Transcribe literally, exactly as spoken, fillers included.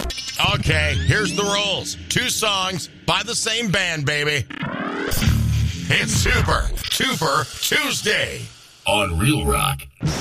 Okay, here's the rules. Two songs by the same band, baby. It's Super Twofer Tuesday on Real Rock